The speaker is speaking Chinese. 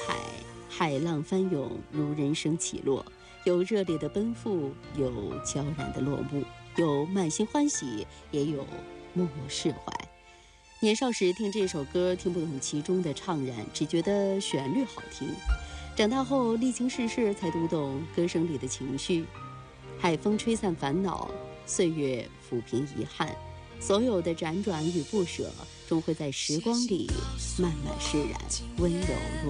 海，海浪翻涌如人生起落，有热烈的奔赴，有悄然的落幕，有满心欢喜，也有默默释怀。年少时听这首歌，听不懂其中的怅然，只觉得旋律好听。长大后历经世事，才读懂歌声里的情绪。海风吹散烦恼，岁月抚平遗憾，所有的辗转与不舍，终会在时光里慢慢释然，温柔落